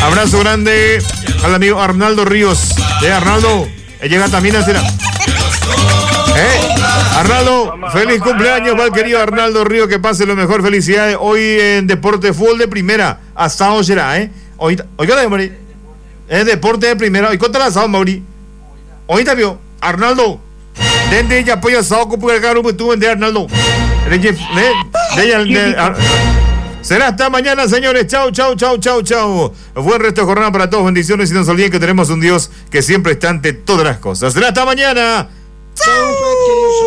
Abrazo grande al amigo Arnaldo Ríos. Arnaldo, llega también a hacer. Arnaldo, feliz cumpleaños, mal querido Arnaldo Ríos, que pase lo mejor, felicidades. Hoy en Deporte Fútbol de Primera, asado será, Hoy Mauri. Es Deporte de Primera, hoy contra el asado, Mauri. Hoy también, Arnaldo, desde ya apoya asado con el carro que tú vendes, Arnaldo. Será hasta mañana, señores. Chau. Buen resto de jornada para todos. Bendiciones y no se olviden que tenemos un Dios que siempre está ante todas las cosas. Será hasta mañana. ¡Chau!